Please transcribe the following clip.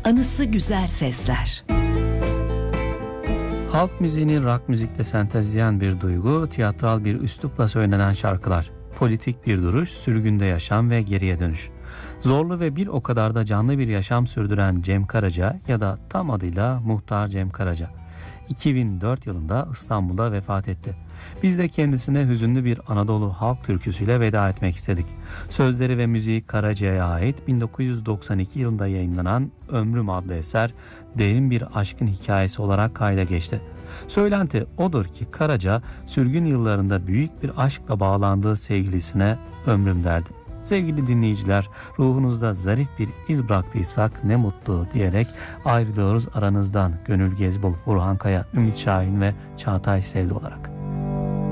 anısı güzel sesler. Halk müziğini rock müzikle sentezleyen bir duygu, tiyatral bir üslupla söylenen şarkılar, politik bir duruş, sürgünde yaşam ve geriye dönüş. Zorlu ve bir o kadar da canlı bir yaşam sürdüren Cem Karaca ya da tam adıyla Muhtar Cem Karaca, 2004 yılında İstanbul'da vefat etti. Biz de kendisine hüzünlü bir Anadolu halk türküsüyle veda etmek istedik. Sözleri ve müziği Karaca'ya ait 1992 yılında yayınlanan Ömrüm adlı eser derin bir aşkın hikayesi olarak kayda geçti. Söylenti odur ki Karaca sürgün yıllarında büyük bir aşkla bağlandığı sevgilisine ömrüm derdi. Sevgili dinleyiciler, ruhunuzda zarif bir iz bıraktıysak ne mutlu diyerek ayrılıyoruz aranızdan. Gönül Gezbol, Burhan Kaya, Ümit Şahin ve Çağatay Sevdi olarak.